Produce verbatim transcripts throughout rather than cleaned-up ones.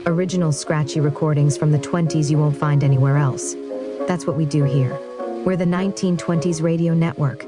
Original scratchy recordings from the twenties you won't find anywhere else. That's what we do here. We're the nineteen twenties Radio Network.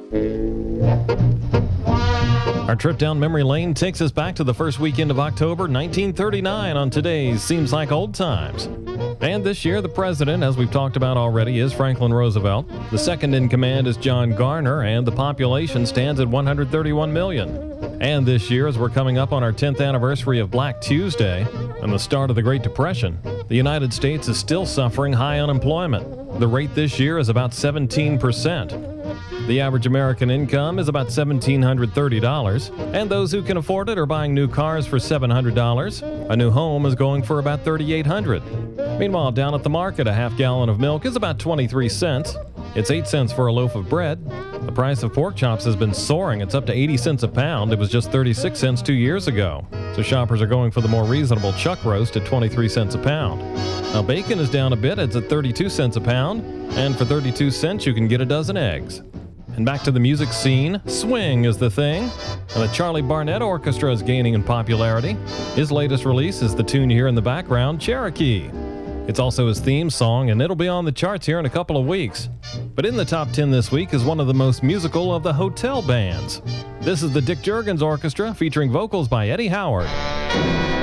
Our trip down memory lane takes us back to the first weekend of October nineteen thirty-nine on today's Seems Like Old Times. And this year, the president, as we've talked about already, is Franklin Roosevelt. The second in command is John Garner, and the population stands at one hundred thirty-one million. And this year, as we're coming up on our tenth anniversary of Black Tuesday and the start of the Great Depression, the United States is still suffering high unemployment. The rate this year is about seventeen percent. The average American income is about one thousand seven hundred thirty dollars, and those who can afford it are buying new cars for seven hundred dollars. A new home is going for about three thousand eight hundred dollars. Meanwhile, down at the market, a half gallon of milk is about twenty-three cents. It's eight cents for a loaf of bread. The price of pork chops has been soaring. It's up to eighty cents a pound. It was just thirty-six cents two years ago. So shoppers are going for the more reasonable chuck roast at twenty-three cents a pound. Now bacon is down a bit. It's at thirty-two cents a pound. And for thirty-two cents, you can get a dozen eggs. And back to the music scene, swing is the thing. And the Charlie Barnett Orchestra is gaining in popularity. His latest release is the tune you hear in the background, Cherokee. It's also his theme song, and it'll be on the charts here in a couple of weeks. But in the top ten this week is one of the most musical of the hotel bands. This is the Dick Juergens Orchestra, featuring vocals by Eddie Howard.